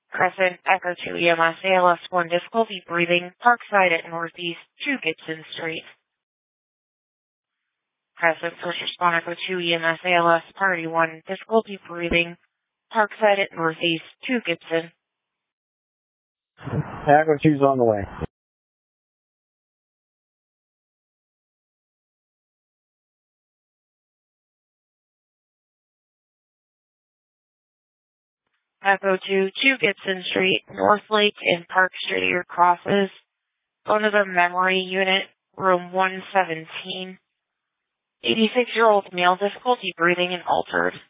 Crescent, Echo 2 EMS, ALS 1, difficulty breathing, Parkside at Northeast 2 Gibson Street. Crescent, First Responder, Echo 2 EMS, ALS, Party 1, difficulty breathing, Parkside at Northeast 2 Gibson. Echo 2's on the way. Echo 2, 2 Gibson Street, North Lake and Park Street are your crosses. Go to the memory unit, room 117. 86-year-old male, difficulty breathing and altered.